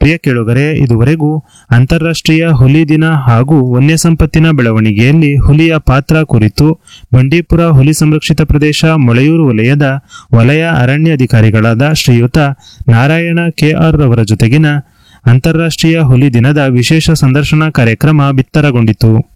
ಪ್ರಿಯ ಕೇಳುಗರೆ, ಇದುವರೆಗೂ ಅಂತಾರಾಷ್ಟ್ರೀಯ ಹುಲಿ ದಿನ ಹಾಗೂ ವನ್ಯ ಸಂಪತ್ತಿನ ಬೆಳವಣಿಗೆಯಲ್ಲಿ ಹುಲಿಯ ಪಾತ್ರ ಕುರಿತು ಬಂಡೀಪುರ ಹುಲಿ ಸಂರಕ್ಷಿತ ಪ್ರದೇಶ ಮೊಳೆಯೂರು ವಲಯದ ವಲಯ ಅರಣ್ಯಾಧಿಕಾರಿಗಳಾದ ಶ್ರೀಯುತ ನಾರಾಯಣ ಕೆಆರ್ ರವರ ಜೊತೆಗಿನ ಅಂತಾರಾಷ್ಟ್ರೀಯ ಹುಲಿ ದಿನದ ವಿಶೇಷ ಸಂದರ್ಶನ ಕಾರ್ಯಕ್ರಮ ಬಿತ್ತರಗೊಂಡಿತು.